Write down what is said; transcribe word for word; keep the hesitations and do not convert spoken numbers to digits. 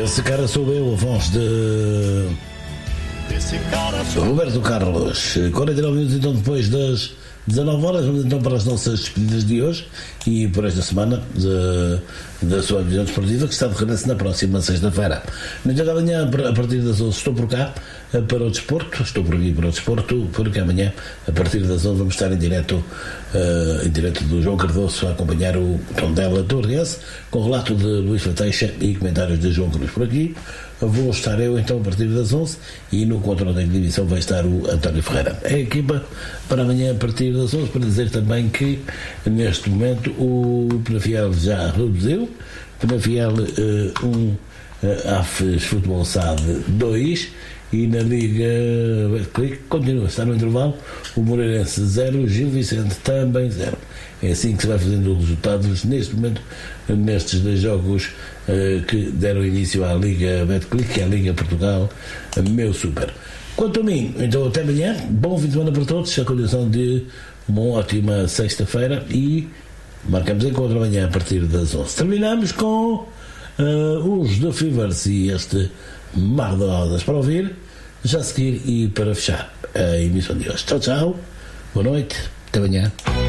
Esse cara sou eu, a voz de Roberto Carlos. quarenta e nove minutos então depois das dezanove horas, vamos então para as nossas despedidas de hoje e por esta semana de, da sua visão desportiva, que está de regresso na próxima sexta-feira. No dia da manhã, a partir das onze, estou por cá para o desporto, estou por aqui para o desporto, porque amanhã, a partir das onze, vamos estar em direto, uh, em direto do João Cardoso a acompanhar o Tondela Torrense, com relato de Luís Fateixa e comentários de João Cruz por aqui. Vou estar eu então a partir das onze e no controle da divisão vai estar o António Ferreira. É a equipa para amanhã a partir das onze, para dizer também que neste momento o Penafiel já reduziu. Penafiel um, Afes Futebol S A D dois e na Liga Betclic continua, está no intervalo, o Moreirense zero, Gil Vicente também zero. É assim que se vai fazendo os resultados neste momento, nestes dois jogos uh, que deram início à Liga Betclic, que é a Liga Portugal, meu super. Quanto a mim, então até amanhã, bom fim de semana para todos, a condição de uma ótima sexta-feira e marcamos encontro amanhã a partir das onze. Terminamos com uh, os The Fevers e este Mar de Rodas para ouvir, já a seguir e para fechar a emissão de hoje. Tchau, tchau, boa noite, até amanhã.